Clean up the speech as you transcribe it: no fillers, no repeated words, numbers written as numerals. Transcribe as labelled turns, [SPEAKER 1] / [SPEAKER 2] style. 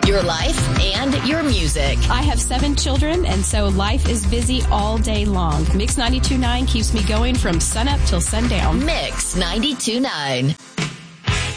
[SPEAKER 1] your life and your music.
[SPEAKER 2] I have 7 children, and so life is busy all day long. Mix 92.9 keeps me going from sunup till sundown.
[SPEAKER 1] Mix 92.9.